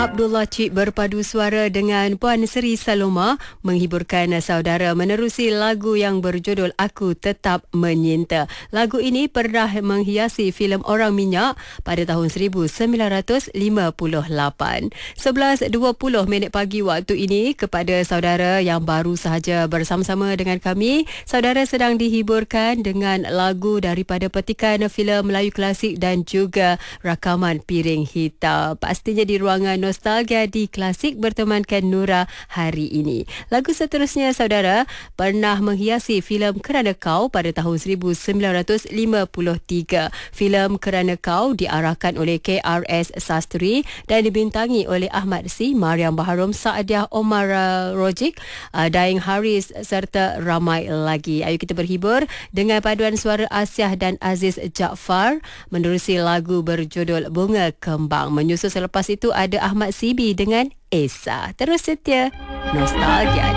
Abdullah Cik berpadu suara dengan Puan Seri Saloma menghiburkan saudara menerusi lagu yang berjudul Aku Tetap Menyinta. Lagu ini pernah menghiasi filem Orang Minyak pada tahun 1958. 11.20 pagi waktu ini, kepada saudara yang baru sahaja bersama-sama dengan kami, saudara sedang dihiburkan dengan lagu daripada petikan filem Melayu klasik dan juga rakaman Piring Hitam. Pastinya di ruangan nostalgia di Klasik bertemankan Nura hari ini. Lagu seterusnya saudara pernah menghiasi filem Kerana Kau pada tahun 1953. Filem Kerana Kau diarahkan oleh KRS Sastri dan dibintangi oleh Ahmad Si, Mariam Baharom, Saadiah Omar Rojik, Daeng Haris serta ramai lagi. Ayo kita berhibur dengan paduan suara Asyah dan Aziz Jaafar menerusi lagu berjudul Bunga Kembang. Menyusul selepas itu ada Ahmad Sibi dengan Esa. Terus setia nostalgia.